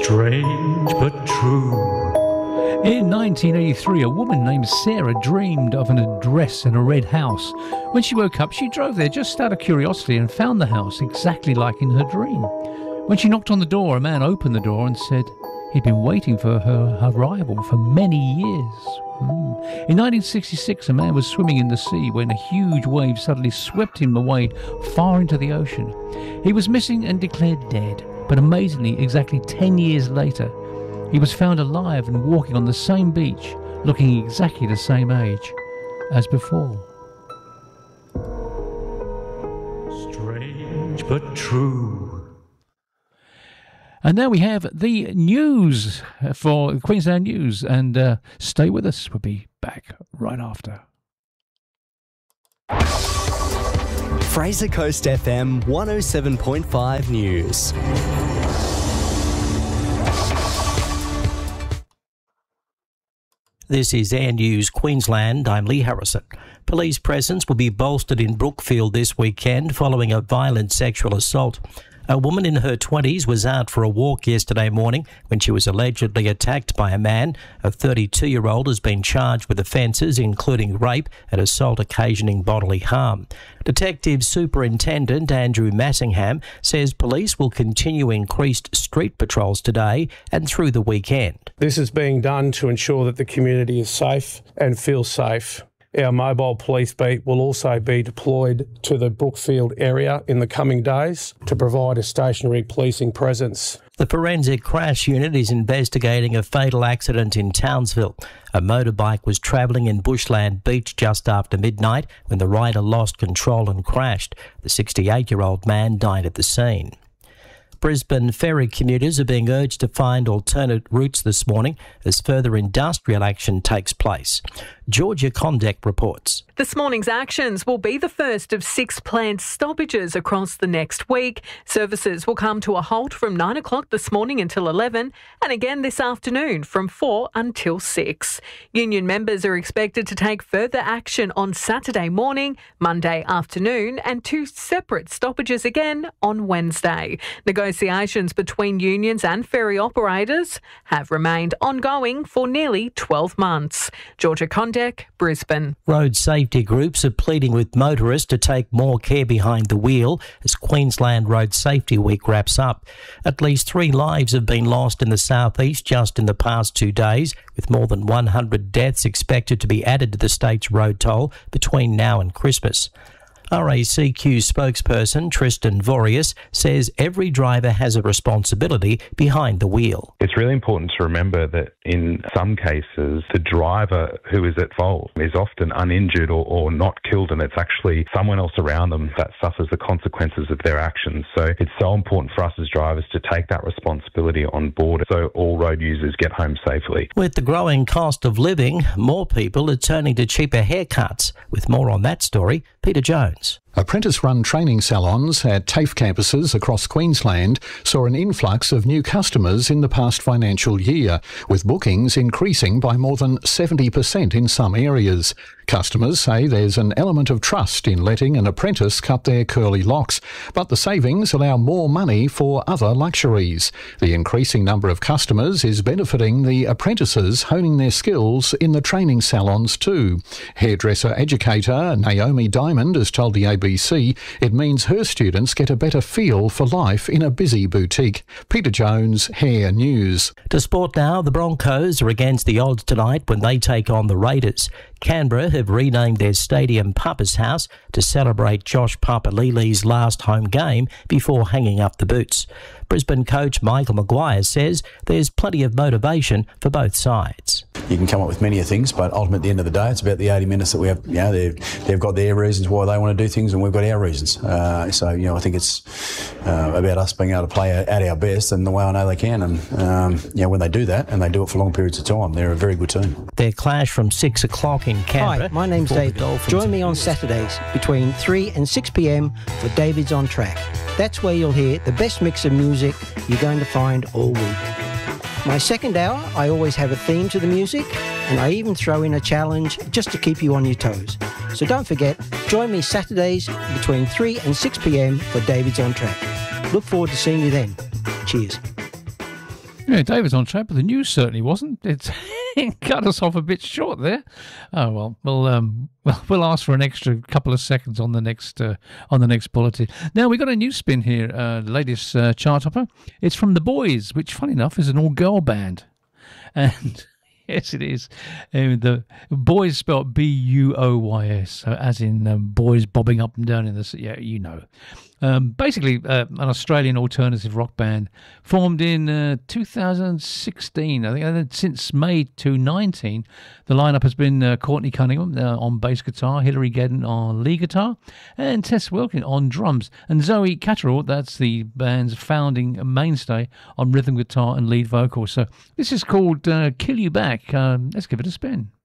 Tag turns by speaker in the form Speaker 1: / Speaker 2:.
Speaker 1: Strange but true.
Speaker 2: In 1983, a woman named Sarah dreamed of an address in a red house. When she woke up, she drove there just out of curiosity and found the house exactly like in her dream. When she knocked on the door, a man opened the door and said he'd been waiting for her arrival for many years. In 1966, a man was swimming in the sea when a huge wave suddenly swept him away far into the ocean. He was missing and declared dead, but amazingly, exactly 10 years later, he was found alive and walking on the same beach, looking exactly the same age as before.
Speaker 1: Strange but true.
Speaker 2: And now we have the news for Queensland News, and stay with us. We'll be back right after.
Speaker 3: Fraser Coast FM 107.5 News.
Speaker 4: This is Air News Queensland. I'm Lee Harrison. Police presence will be bolstered in Brookfield this weekend following a violent sexual assault. A woman in her 20s was out for a walk yesterday morning when she was allegedly attacked by a man. A 32-year-old has been charged with offences including rape and assault occasioning bodily harm. Detective Superintendent Andrew Massingham says police will continue increased street patrols today and through the weekend.
Speaker 5: This is being done to ensure that the community is safe and feels safe. Our mobile police beat will also be deployed to the Brookfield area in the coming days to provide a stationary policing presence.
Speaker 4: The Forensic Crash Unit is investigating a fatal accident in Townsville. A motorbike was travelling in Bushland Beach just after midnight when the rider lost control and crashed. The 68-year-old man died at the scene. Brisbane ferry commuters are being urged to find alternate routes this morning as further industrial action takes place. Georgia Condek reports.
Speaker 6: This morning's actions will be the first of 6 planned stoppages across the next week. Services will come to a halt from 9 o'clock this morning until 11 and again this afternoon from 4 until 6. Union members are expected to take further action on Saturday morning, Monday afternoon and 2 separate stoppages again on Wednesday. Negotiations between unions and ferry operators have remained ongoing for nearly 12 months. Georgia Condek, Brisbane.
Speaker 4: Road safety groups are pleading with motorists to take more care behind the wheel as Queensland Road Safety Week wraps up. At least 3 lives have been lost in the southeast just in the past 2 days, with more than 100 deaths expected to be added to the state's road toll between now and Christmas. RACQ spokesperson Tristan Vorius says every driver has a responsibility behind the wheel.
Speaker 7: It's really important to remember that in some cases, the driver who is at fault is often uninjured or not killed, and it's actually someone else around them that suffers the consequences of their actions. So it's so important for us as drivers to take that responsibility on board so all road users get home safely.
Speaker 4: With the growing cost of living, more people are turning to cheaper haircuts. With more on that story, Peter Jones.
Speaker 8: Apprentice-run training salons at TAFE campuses across Queensland saw an influx of new customers in the past financial year, with bookings increasing by more than 70% in some areas. Customers say there's an element of trust in letting an apprentice cut their curly locks, but the savings allow more money for other luxuries. The increasing number of customers is benefiting the apprentices honing their skills in the training salons too. Hairdresser educator Naomi Diamond has told the ABC it means her students get a better feel for life in a busy boutique. Peter Jones, Hair News.
Speaker 4: To sport now, the Broncos are against the odds tonight when they take on the Raiders. Canberra have renamed their stadium Papa's House to celebrate Josh Papali'i's last home game before hanging up the boots. Brisbane coach Michael Maguire says there's plenty of motivation for both sides.
Speaker 9: You can come up with many things, but ultimately at the end of the day, it's about the 80 minutes that we have. You know, they've got their reasons why they want to do things, and we've got our reasons. I think it's about us being able to play at our best, and the way I know they can. And when they do that, and they do it for long periods of time, they're a very good team.
Speaker 4: Their clash from 6 o'clock in Canberra.
Speaker 10: Hi, my name's Dave Dolphins. Join me on Saturdays between 3 and 6 p.m. for David's On Track. That's where you'll hear the best mix of music you're going to find all week. My second hour, I always have a theme to the music, and I even throw in a challenge just to keep you on your toes. So don't forget, join me Saturdays between 3 and 6 p.m. for David's On Track. Look forward to seeing you then. Cheers.
Speaker 2: Yeah, David's on track, but the news certainly wasn't. It cut us off a bit short there. Oh well, we'll ask for an extra couple of seconds on the next bulletin. Now we got a new spin here. The latest chart topper. It's from The Boys, which, funny enough, is an all-girl band, and yes, it is. The Boys spelled Buoys, so as in boys bobbing up and down in the sea. Yeah, you know. Basically, an Australian alternative rock band formed in 2016. I think, and since May 2019, the lineup has been Courtney Cunningham on bass guitar, Hilary Gedden on lead guitar, and Tess Wilkin on drums, and Zoe Catterall, that's the band's founding mainstay, on rhythm guitar and lead vocals. So this is called Kill You Back. Let's give it a spin.